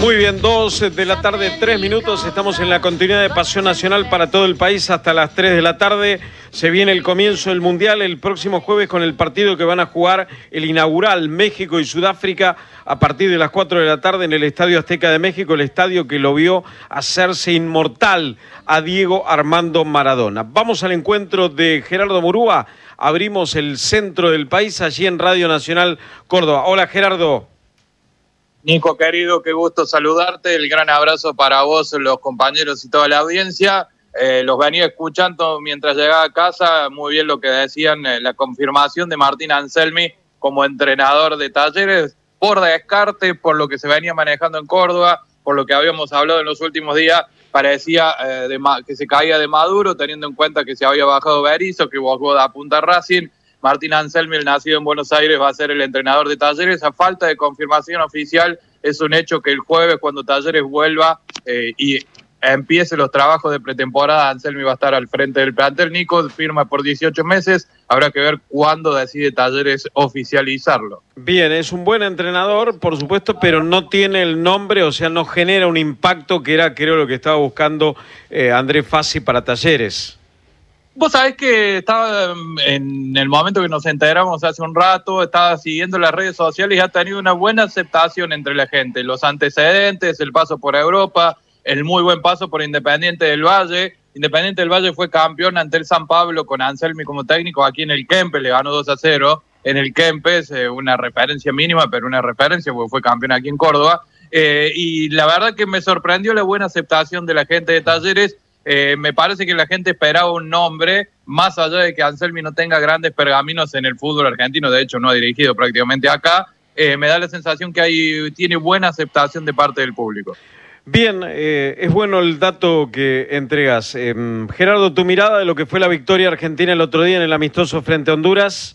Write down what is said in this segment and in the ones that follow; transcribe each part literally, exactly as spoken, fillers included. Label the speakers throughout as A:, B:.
A: Muy bien, dos de la tarde, tres minutos. Estamos en la continuidad de Pasión Nacional para todo el país hasta las tres de la tarde. Se viene el comienzo del Mundial el próximo jueves con el partido que van a jugar el inaugural México y Sudáfrica a partir de las cuatro de la tarde en el Estadio Azteca de México, el estadio que lo vio hacerse inmortal a Diego Armando Maradona. Vamos al encuentro de Gerardo Murúa. Abrimos el centro del país allí en Radio Nacional Córdoba. Hola, Gerardo.
B: Nico, querido, qué gusto saludarte. El gran abrazo para vos, los compañeros y toda la audiencia. Eh, los venía escuchando mientras llegaba a casa. Muy bien lo que decían, eh, la confirmación de Martín Anselmi como entrenador de Talleres por descarte, por lo que se venía manejando en Córdoba, por lo que habíamos hablado en los últimos días. Parecía eh, de que se caía de Maduro, teniendo en cuenta que se había bajado Berizzo, que Bogoda apunta a Racing. Martín Anselmi, el nacido en Buenos Aires, va a ser el entrenador de Talleres. A falta de confirmación oficial, es un hecho que el jueves, cuando Talleres vuelva eh, y empiece los trabajos de pretemporada, Anselmi va a estar al frente del plantel. Nico firma por dieciocho meses. Habrá que ver cuándo decide Talleres oficializarlo.
A: Bien, es un buen entrenador, por supuesto, pero no tiene el nombre, o sea, no genera un impacto que era, creo, lo que estaba buscando eh, Andrés Fassi para Talleres.
B: Vos sabés que estaba en el momento que nos enteramos hace un rato, estaba siguiendo las redes sociales y ha tenido una buena aceptación entre la gente. Los antecedentes, el paso por Europa, el muy buen paso por Independiente del Valle. Independiente del Valle fue campeón ante el San Pablo con Anselmi como técnico aquí en el Kempes, le ganó dos a cero en el Kempes, eh, una referencia mínima, pero una referencia porque fue campeón aquí en Córdoba. Eh, y la verdad que me sorprendió la buena aceptación de la gente de Talleres. Eh, me parece que la gente esperaba un nombre, más allá de que Anselmi no tenga grandes pergaminos en el fútbol argentino, de hecho no ha dirigido prácticamente acá, eh, me da la sensación que hay, tiene buena aceptación de parte del público.
A: Bien, eh, es bueno el dato que entregas. Eh, Gerardo, tu mirada de lo que fue la victoria argentina el otro día en el amistoso frente a Honduras.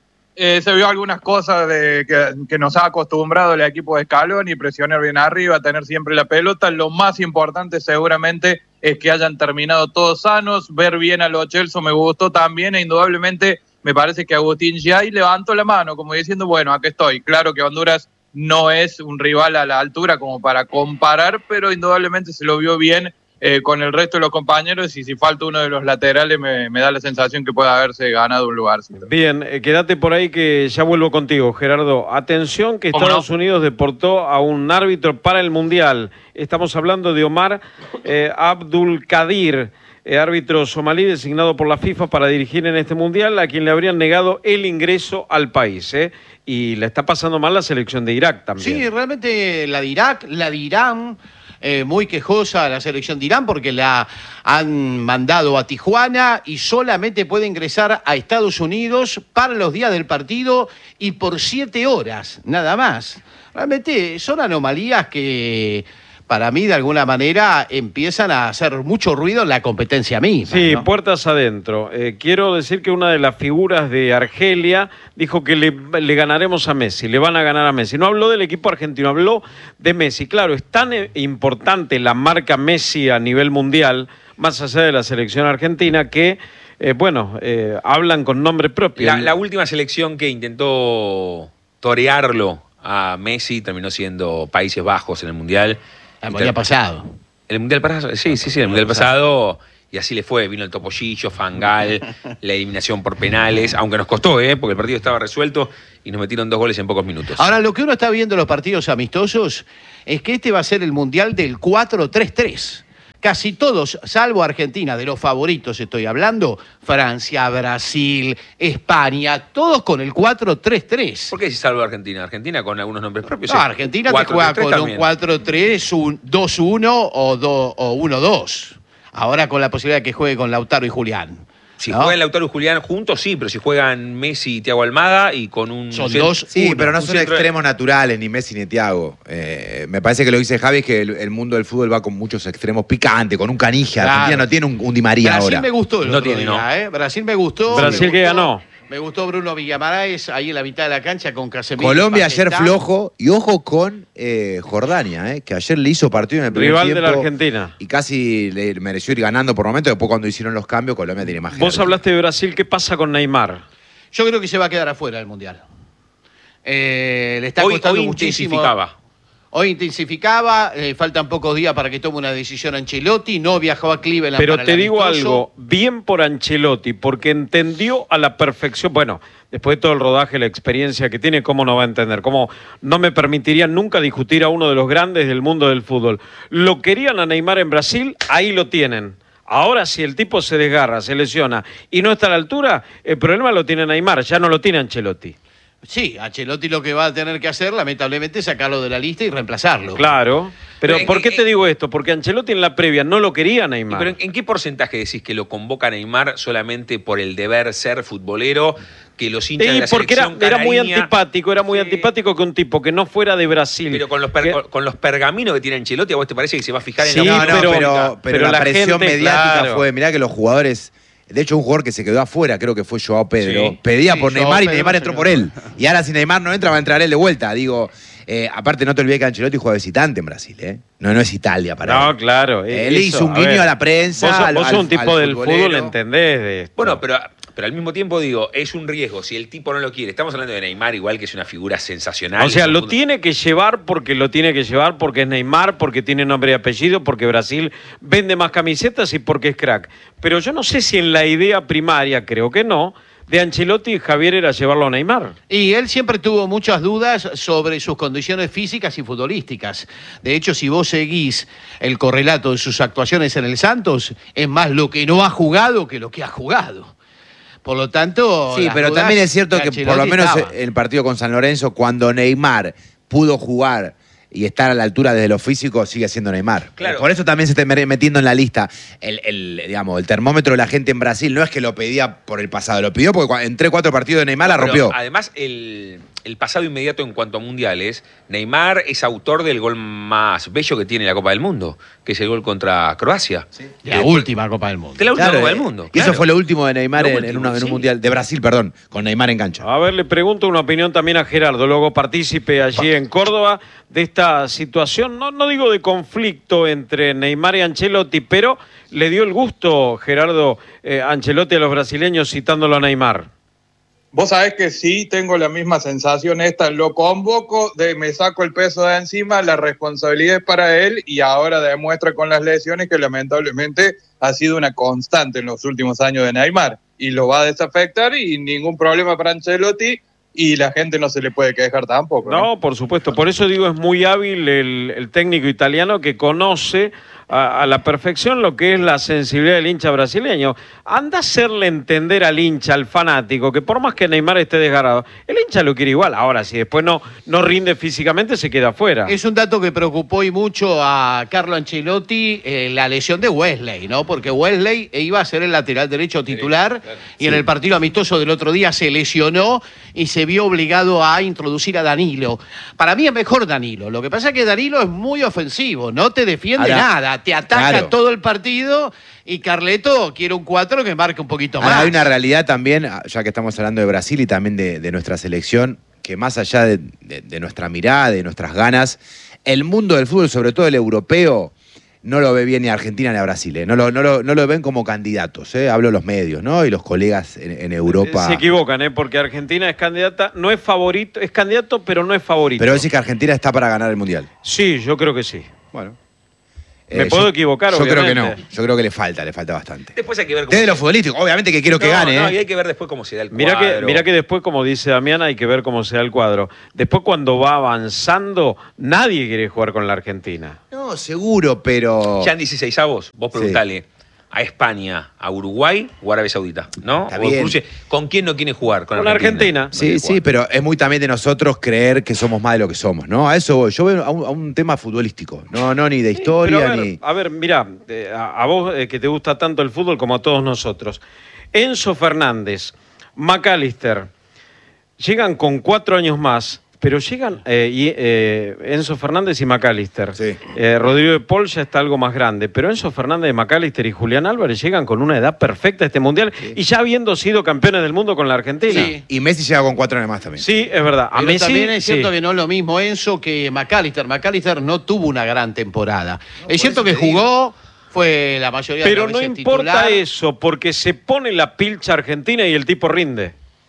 B: Eh, se vio algunas cosas de que, que nos ha acostumbrado el equipo de Scaloni, presionar bien arriba, tener siempre la pelota. Lo más importante seguramente es que hayan terminado todos sanos. Ver bien a Lo Celso me gustó también e indudablemente me parece que Agustín Giai levantó la mano como diciendo, bueno, aquí estoy. Claro que Honduras no es un rival a la altura como para comparar, pero indudablemente se lo vio bien eh, con el resto de los compañeros y si falta uno de los laterales me, me da la sensación que puede haberse ganado un lugar.
A: Bien, eh, quédate por ahí que ya vuelvo contigo, Gerardo. Atención que Estados no? Unidos deportó a un árbitro para el Mundial. Estamos hablando de Omar eh, Abdul Kadir, eh, árbitro somalí designado por la FIFA para dirigir en este Mundial, a quien le habrían negado el ingreso al país, ¿eh? Y le está pasando mal la selección de Irak también.
C: Sí, realmente la de Irak, la de Irán, eh, muy quejosa la selección de Irán porque la han mandado a Tijuana y solamente puede ingresar a Estados Unidos para los días del partido y por siete horas, nada más. Realmente son anomalías que para mí de alguna manera empiezan a hacer mucho ruido en la competencia misma.
A: Sí,
C: ¿no?
A: Puertas adentro. Eh, quiero decir que una de las figuras de Argelia dijo que le, le ganaremos a Messi, le van a ganar a Messi. No habló del equipo argentino, habló de Messi. Claro, es tan importante la marca Messi a nivel mundial, más allá de la selección argentina, que, eh, bueno, eh, hablan con nombre propio.
D: La, la última selección que intentó torearlo a Messi terminó siendo Países Bajos en el Mundial.
C: El Mundial pasado.
D: El Mundial pasado, sí, sí, sí, el Mundial pasado, y así le fue, vino el Topollillo, Fangal, la eliminación por penales, aunque nos costó, ¿eh? Porque el partido estaba resuelto y nos metieron dos goles en pocos minutos.
C: Ahora, lo que uno está viendo en los partidos amistosos es que este va a ser el Mundial del cuatro tres tres. Casi todos, salvo Argentina, de los favoritos estoy hablando, Francia, Brasil, España, todos con el cuatro tres tres.
D: ¿Por qué si salvo Argentina? Argentina con algunos nombres propios.
C: No, Argentina te juega con un cuatro tres, un dos uno o uno dos. Ahora con la posibilidad de que juegue con Lautaro y Julián.
D: Si
C: ¿no?
D: juegan Lautaro y Julián juntos, sí, pero si juegan Messi y Thiago Almada y con un...
C: Son dos,
E: sí,
C: uno,
E: pero no son extremos de... naturales, ni Messi ni Thiago. Eh, me parece que lo dice Javi, es que el, el mundo del fútbol va con muchos extremos picantes, con un Canija.
C: Claro.
E: Argentina no tiene un, un Di María
C: Brasil
E: ahora.
C: me gustó el
D: no
C: otro
D: tiene,
C: día,
D: no.
C: ¿eh? Brasil me gustó.
A: Brasil
C: me
A: que
C: gustó,
A: ganó.
C: Me gustó Bruno Villamaraes ahí en la mitad de la cancha con Casemiro.
E: Colombia ayer flojo y ojo con eh, Jordania, eh, que ayer le hizo partido en el primer
A: rival
E: tiempo.
A: de la Argentina.
E: Y casi le mereció ir ganando por momentos. Después cuando hicieron los cambios, Colombia tiene más.
A: Vos
E: jerarquía.
A: hablaste de Brasil, ¿qué pasa con Neymar?
C: Yo creo que se va a quedar afuera del Mundial. Eh, le está
D: hoy,
C: costando
D: hoy
C: muchísimo.
D: intensificaba.
C: Hoy intensificaba, eh, faltan pocos días para que tome una decisión Ancelotti, no viajó a Cleveland
A: Pero
C: para
A: te
C: el
A: digo
C: amistoso.
A: algo, bien por Ancelotti, porque entendió a la perfección, bueno, después de todo el rodaje, la experiencia que tiene, ¿cómo no va a entender? ¿Cómo no me permitirían nunca discutir a uno de los grandes del mundo del fútbol? Lo querían a Neymar en Brasil, ahí lo tienen. Ahora, si el tipo se desgarra, se lesiona y no está a la altura, el problema lo tiene Neymar, ya no lo tiene Ancelotti.
C: Sí, Ancelotti lo que va a tener que hacer, lamentablemente, es sacarlo de la lista y reemplazarlo.
A: Claro, pero,
D: Pero en-
A: ¿por qué
D: en-
A: te digo esto? Porque Ancelotti en la previa no lo quería a Neymar.
D: Pero ¿en, en qué porcentaje decís que lo convoca Neymar solamente por el deber ser futbolero, que los hinchas de
A: Sí,
D: la
A: porque era,
D: selección
A: era muy
D: canareña-
A: antipático, era muy
D: Sí.
A: antipático que un tipo que no fuera de Brasil.
D: Pero con los, per-
A: que-
D: con- con los pergaminos que tiene Ancelotti, ¿a vos te parece que se va a fijar en
A: Sí,
D: la
E: No, no,
A: pero-
E: pero, pero,
A: pero
E: la,
A: la
E: presión
A: gente,
E: mediática
A: claro.
E: fue, mirá que los jugadores, de hecho un jugador que se quedó afuera, creo que fue Joao Pedro,
D: Sí.
E: pedía
C: Sí,
E: por
C: Joao
E: Neymar y
C: Pedro
E: Neymar
C: se
E: entró
C: quedó
E: por él. Y ahora si Neymar no entra, va a entrar él de vuelta. Digo, eh, aparte no te olvides que Ancelotti juega visitante en Brasil, ¿eh? No, no es Italia para
A: No,
E: él.
A: claro.
E: Él
A: eso,
E: hizo un
A: a
E: guiño
A: ver,
E: a la prensa.
A: Vos, sos-
E: al-
A: vos sos
E: al-
A: un tipo
E: al
A: del
E: futbolero.
A: fútbol, entendés de esto.
D: Bueno, pero, pero al mismo tiempo digo, es un riesgo. Si el tipo no lo quiere, estamos hablando de Neymar, igual que es una figura sensacional.
A: O sea,
D: es un
A: lo
D: fútbol-
A: tiene que llevar porque lo tiene que llevar, porque es Neymar, porque tiene nombre y apellido, porque Brasil vende más camisetas y porque es crack. Pero yo no sé si en la idea primaria, creo que no, de Ancelotti y Javier era llevarlo a Neymar.
C: Y él siempre tuvo muchas dudas sobre sus condiciones físicas y futbolísticas. De hecho, si vos seguís el correlato de sus actuaciones en el Santos, es más lo que no ha jugado que lo que ha jugado. Por lo tanto...
E: Sí,
C: las
E: pero
C: dudas
E: también es cierto
C: de
E: que por lo
C: Ancelotti
E: menos
C: estaban.
E: el partido con San Lorenzo, cuando Neymar pudo jugar y estar a la altura desde lo físico, sigue siendo Neymar.
D: Claro.
E: Por eso también se está metiendo en la lista. El, el, digamos, el termómetro de la gente en Brasil no es que lo pedía por el pasado, lo pidió porque cua- en tres, cuatro partidos de Neymar la
D: Pero
E: rompió.
D: Además, el, el pasado inmediato en cuanto a mundiales, Neymar es autor del gol más bello que tiene la Copa del Mundo, que es el gol contra Croacia.
C: De la última Copa del Mundo.
D: De la última
E: Claro,
D: Copa
E: eh,
D: del Mundo.
E: y
D: claro.
E: eso fue lo último de Neymar
D: Lo
E: en,
D: último,
E: en una- en un
D: sí.
E: mundial, de Brasil, perdón, con Neymar en cancha.
A: A ver, le pregunto una opinión también a Gerardo, luego partícipe allí en Córdoba de esta situación, no, no digo de conflicto entre Neymar y Ancelotti, pero le dio el gusto, Gerardo, eh, Ancelotti a los brasileños citándolo a Neymar.
B: Vos sabés que sí, tengo la misma sensación esta, lo convoco, de, me saco el peso de encima, la responsabilidad es para él y ahora demuestra con las lesiones que lamentablemente ha sido una constante en los últimos años de Neymar y lo va a desafectar y ningún problema para Ancelotti y la gente no se le puede quejar tampoco. ¿no?
A: No, por supuesto, por eso digo, es muy hábil el, el técnico italiano que conoce a, a la perfección lo que es la sensibilidad del hincha brasileño. Anda a hacerle entender al hincha, al fanático, que por más que Neymar esté desgarrado, el hincha lo quiere igual. Ahora, si después no, no rinde físicamente, se queda afuera.
C: Es un dato que preocupó y mucho a Carlo Ancelotti, eh, la lesión de Wesley, ¿no? Porque Wesley iba a ser el lateral derecho titular
D: claro.
C: y en el partido amistoso del otro día se lesionó y se vio obligado a introducir a Danilo. Para mí es mejor Danilo. Lo que pasa es que Danilo es muy ofensivo, no te defiende
E: Ahora,
C: nada, te ataca
E: claro.
C: todo el partido y Carleto quiere un cuatro que marque un poquito
E: Ahora,
C: más.
E: hay una realidad también, ya que estamos hablando de Brasil y también de, de nuestra selección, que más allá de, de- de nuestra mirada, de nuestras ganas, el mundo del fútbol, sobre todo el europeo, no lo ve bien ni a Argentina ni a Brasil. ¿eh? No, lo, no, lo, no lo ven como candidatos. ¿eh? Hablo de los medios, ¿no? Y los colegas en, en Europa.
A: Se equivocan, ¿eh? Porque Argentina es candidata, no es favorito, es candidato, pero no es favorito.
E: Pero decís que Argentina está para ganar el Mundial.
A: Sí, yo creo que sí.
E: Bueno.
A: Me puedo
E: yo-
A: equivocar,
E: Yo creo que no.
A: obviamente.
E: Yo creo que le falta, le falta bastante.
D: Después hay que ver cómo
E: Desde
D: se-
E: lo futbolístico, obviamente que quiero que
D: No,
E: gane.
D: no,
E: ¿eh?
D: y hay que ver después cómo se da el
A: Mira que,
D: cuadro.
A: mira que después, como dice Damián, hay que ver cómo se da el cuadro. Después, cuando va avanzando, nadie quiere jugar con la Argentina.
E: No, seguro, pero.
D: Ya en dieciseisavos, vos
E: Sí.
D: preguntale a España, a Uruguay o a Arabia Saudita, ¿no?
E: Está
D: O
E: bien.
D: cruce, ¿con quién no quiere jugar? Con,
A: Con Argentina.
D: No
E: Sí,
D: quiere
E: sí,
D: jugar.
E: pero es muy también de nosotros creer que somos más de lo que somos, ¿no? A eso voy. Yo veo a un, a un tema futbolístico. No, no, ni de
A: Sí,
E: historia,
A: pero a ver,
E: ni.
A: A ver, mira, eh, a, a vos eh, que te gusta tanto el fútbol como a todos nosotros. Enzo Fernández, McAllister, llegan con cuatro años más, pero llegan eh, y, eh, Enzo Fernández y McAllister.
E: Sí.
A: Eh, Rodrigo de Paul ya está algo más grande, pero Enzo Fernández, McAllister y Julián Álvarez llegan con una edad perfecta a este mundial y ya habiendo sido campeones del mundo con la Argentina.
C: Sí.
E: Y Messi llega con cuatro años más también.
A: Sí, es verdad. A
C: Pero
A: Messi,
C: también es cierto
A: sí.
C: que no es lo mismo Enzo que McAllister. McAllister no tuvo una gran temporada. es cierto
E: eso
C: que
E: te digo.
C: jugó, fue la mayoría de
A: Pero
C: las
A: no
C: veces
A: importa
C: titular.
A: eso, porque se pone la pilcha argentina y el tipo rinde.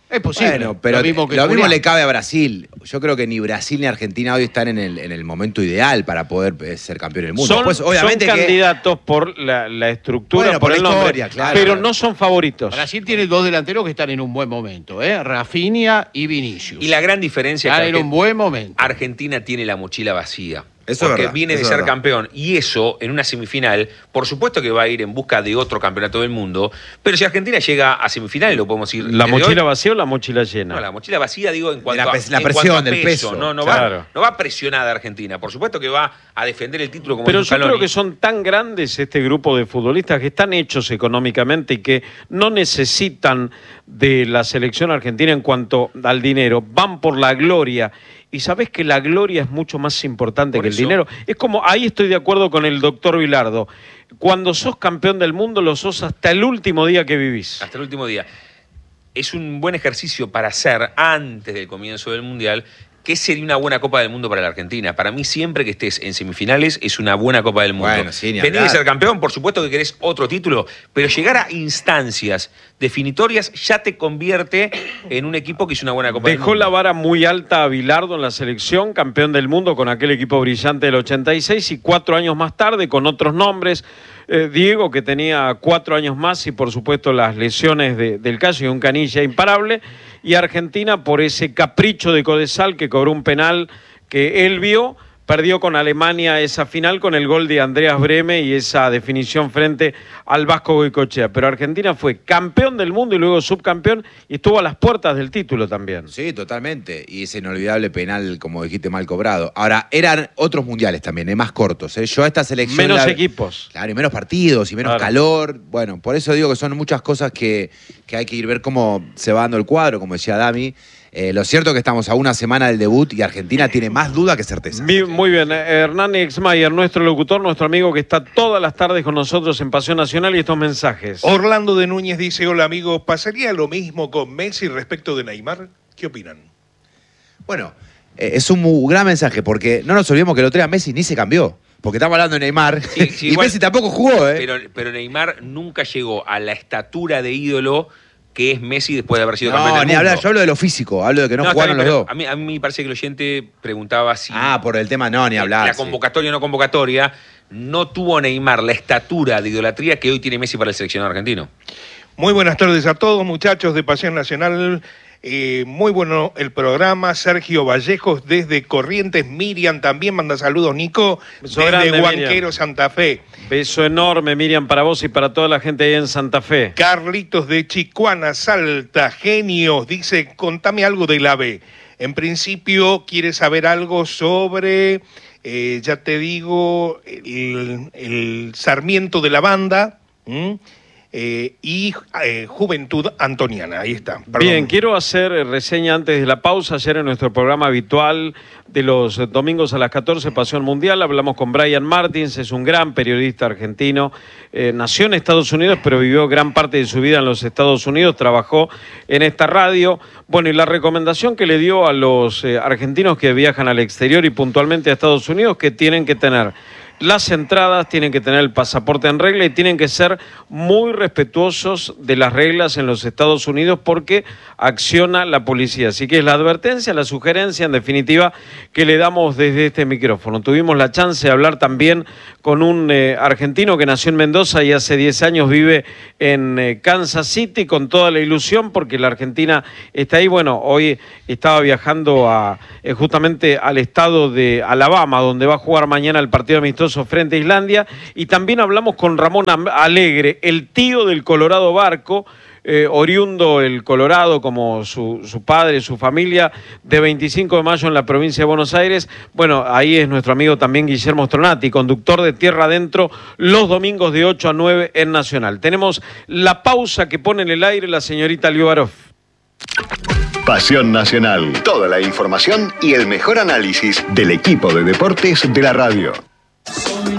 C: Es posible.
E: Bueno, pero
C: lo mismo, que
E: lo mismo
C: Julián.
E: le cabe a Brasil. Yo creo que ni Brasil ni Argentina hoy están en el, en el momento ideal para poder eh, ser campeón del mundo.
A: Son,
E: Después, obviamente
A: son
E: que-
A: candidatos por la, la estructura,
E: Bueno,
A: por,
E: por
A: el
E: la
A: nombre,
E: historia, claro.
A: pero no son favoritos.
C: Brasil tiene dos delanteros que están en un buen momento, ¿eh? Rafinha y Vinicius.
D: Y la gran diferencia
C: Están
D: es
C: en
D: que
C: un buen momento.
D: Argentina tiene la mochila vacía.
E: Eso es
D: porque
E: verdad,
D: viene de
E: eso es
D: ser
E: verdad.
D: campeón. Y eso, en una semifinal, por supuesto que va a ir en busca de otro campeonato del mundo. Pero si Argentina llega a semifinales, lo podemos ir.
A: ¿La
D: desde
A: mochila
D: hoy.
A: vacía o la mochila llena?
D: No, la mochila vacía, digo, en cuanto
E: la
D: a,
E: pres- la
D: en
E: presión,
D: cuanto a
E: del peso,
D: No, no,
A: claro.
D: va, no va presionada Argentina. Por supuesto que va a defender el título como
A: Pero
D: dijo
A: yo creo
D: Scaloni.
A: que son tan grandes este grupo de futbolistas que están hechos económicamente y que no necesitan de la selección argentina en cuanto al dinero. Van por la gloria. Y sabés que la gloria es mucho más importante
D: Por
A: que el
D: eso.
A: dinero. Es como, ahí estoy de acuerdo con el doctor Vilardo. Cuando sos campeón del mundo, lo sos hasta el último día que vivís.
D: Hasta el último día. Es un buen ejercicio para hacer antes del comienzo del Mundial. ¿Qué sería una buena Copa del Mundo para la Argentina? Para mí, siempre que estés en semifinales, es una buena Copa del Mundo.
E: Bueno, sí, ni
D: Venir de
E: hablar.
D: ser campeón, por supuesto que querés otro título, pero llegar a instancias definitorias ya te convierte en un equipo que hizo una buena Copa del
A: Dejó
D: Mundo.
A: la vara muy alta a Bilardo en la selección, campeón del mundo con aquel equipo brillante del ochenta y seis, y cuatro años más tarde con otros nombres. Eh, Diego, que tenía cuatro años más, y por supuesto las lesiones de- del caso y un Canilla imparable. Y Argentina, por ese capricho de Codesal, que cobró un penal que él vio, perdió con Alemania esa final con el gol de Andreas Breme y esa definición frente al Vasco Goicoechea. Pero Argentina fue campeón del mundo y luego subcampeón y estuvo a las puertas del título también.
E: Sí, totalmente. Y ese inolvidable penal, como dijiste, mal cobrado. Ahora, eran otros mundiales también, ¿eh? Más cortos. ¿eh? Yo a esta selección...
A: Menos
E: la-
A: equipos.
E: Claro, y menos partidos, y menos
A: Claro.
E: calor. Bueno, por eso digo que son muchas cosas que, que hay que ir ver cómo se va dando el cuadro, como decía Dami. Eh, lo cierto es que estamos a una semana del debut y Argentina tiene más duda que certeza.
A: Mi- Muy bien, eh, Hernán Exmayer, nuestro locutor, nuestro amigo que está todas las tardes con nosotros en Pasión Nacional, y estos mensajes.
F: Orlando de Núñez dice, hola amigos, ¿pasaría lo mismo con Messi respecto de Neymar? ¿Qué opinan?
E: Bueno, eh, es un muy gran mensaje, porque no nos olvidemos que el otro día Messi ni se cambió. Porque estamos hablando de Neymar.
D: Sí, sí,
E: y
D: igual-
E: Messi tampoco jugó, ¿eh?
D: Pero, pero Neymar nunca llegó a la estatura de ídolo que es Messi después de haber sido campeón
E: no,
D: del
E: ni
D: mundo.
E: hablar. Yo hablo de lo físico, hablo de que no,
D: está
E: jugaron
D: bien,
E: los
D: pero
E: dos.
D: A mí, a mí me parece que el oyente preguntaba si
E: Ah, por el tema, no, ni hablar.
D: la
E: sí.
D: convocatoria o no convocatoria. No tuvo Neymar la estatura de idolatría que hoy tiene Messi para el seleccionado argentino.
F: Muy buenas tardes a todos, muchachos de Pasión Nacional. Eh, muy bueno el programa. Sergio Vallejos desde Corrientes. Miriam también manda saludos, Nico,
A: Beso
F: desde
A: grande,
F: Huanquero,
A: Miriam.
F: Santa Fe.
A: Beso enorme, Miriam, para vos y para toda la gente ahí en Santa Fe.
F: Carlitos de Chicuana, Salta, genios, dice, contame algo del AVE. En principio, quiere saber algo sobre, eh, ya te digo, el, el Sarmiento de la banda, ¿m? Eh, y eh, Juventud Antoniana. Ahí está. Perdón.
A: Bien, quiero hacer eh, reseña antes de la pausa. Ayer en nuestro programa habitual de los eh, domingos a las catorce, Pasión Mundial, hablamos con Brian Martins, es un gran periodista argentino. Eh, nació en Estados Unidos, pero vivió gran parte de su vida en los Estados Unidos, trabajó en esta radio. Bueno, y la recomendación que le dio a los eh, argentinos que viajan al exterior y puntualmente a Estados Unidos, que tienen que tener las entradas, tienen que tener el pasaporte en regla y tienen que ser muy respetuosos de las reglas en los Estados Unidos porque acciona la policía. Así que es la advertencia, la sugerencia, en definitiva, que le damos desde este micrófono. Tuvimos la chance de hablar también con un eh, argentino que nació en Mendoza y hace diez años vive en eh, Kansas City, con toda la ilusión porque la Argentina está ahí. Bueno, hoy estaba viajando a, eh, justamente al estado de Alabama, donde va a jugar mañana el partido amistoso frente a Islandia, y también hablamos con Ramón Alegre, el tío del Colorado Barco, eh, oriundo el Colorado como su, su padre, su familia, de veinticinco de mayo en la provincia de Buenos Aires. Bueno, ahí es nuestro amigo también Guillermo Stronati, conductor de Tierra Adentro, los domingos de ocho a nueve en Nacional. Tenemos la pausa que pone en el aire la señorita Liubarov.
G: Pasión Nacional. Toda la información y el mejor análisis del equipo de deportes de la radio.